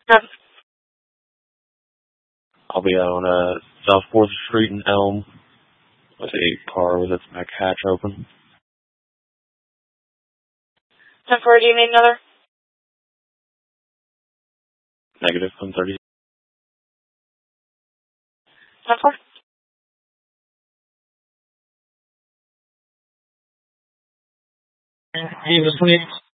Yep. I'll be out on South 4th Street in Elm with a car with its back hatch open. 10-4, do you need another? Negative, I'm 30. 10-4. He was asleep.